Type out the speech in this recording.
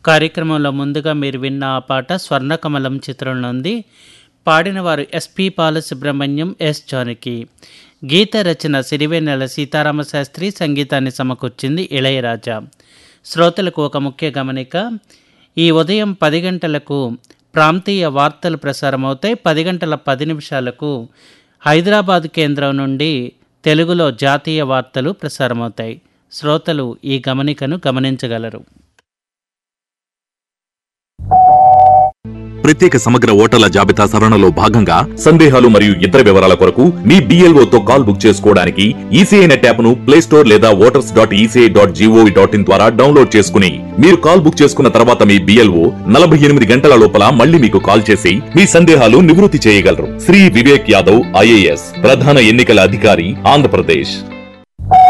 కార్యక్రమంలో ముందుగా మీరు విన్న ఆ పాట స్వర్ణకమలం చిత్రం నుండి. పాడినవారు ఎస్పి బాలసుబ్రహ్మణ్యం, ఎస్ జానకి. గీత రచన సిరివెన్నెల సీతారామశాస్త్రి, సంగీతాన్ని సమకూర్చింది ఇళయరాజా. శ్రోతలకు ఒక ముఖ్య గమనిక. ఈ ఉదయం 10 గంటలకు ప్రాంతీయ వార్తలు ప్రసారమవుతాయి. 10 గంటల 10 నిమిషాలకు హైదరాబాద్ కేంద్రం నుండి తెలుగులో జాతీయ వార్తలు ప్రసారమవుతాయి. శ్రోతలు ఈ గమనికను గమనించగలరు. ప్రత్యేక సమగ్ర ఓటర్ల జాబితా సవరణలో భాగంగా సందేహాలు మరియు ఇతర వివరాల కొరకు మీ BLO తో కాల్ బుక్ చేసుకోవడానికి ఈసీఐ నెట్ యాప్ ను ప్లే స్టోర్ లేదా voters.eci.gov.in ద్వారా డౌన్లోడ్ చేసుకుని మీరు కాల్ బుక్ చేసుకున్న తర్వాత మీ BLO 48 గంటల లోపల మళ్ళీ మీకు కాల్ చేసి మీ సందేహాలు నివృత్తి చేయగలరు. శ్రీ వివేక్ యాదవ్, IAS, ప్రధాన ఎన్నికల అధికారి, ఆంధ్రప్రదేశ్.